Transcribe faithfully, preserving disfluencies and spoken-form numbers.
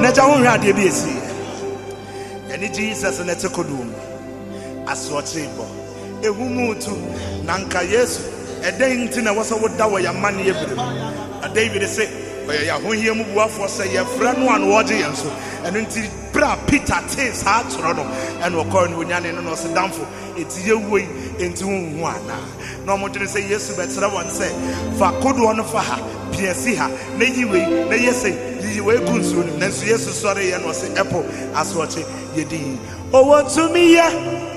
Meja won hwa de bi esi. Eni Jesus na tekodum. Asochebo. Ehumutu nanka Yesu. Eden nti na wasa woda wo ya mane ebere. David say, "Oya ya ho hie mu buafo say ya fra no an wo je yenso." Eno nti bra Peter tis ha toro no. Eno ko no nyane no no se damfo. Eti ye woi enti hu ana. No mo dwene say Yesu betre won say, "Fa kodo no fa ha, piesi ha, na yiwe, na yese, yiwe kunsu no." Nanso Yesu sori ye no say epo asoche yedi. Owo to me ya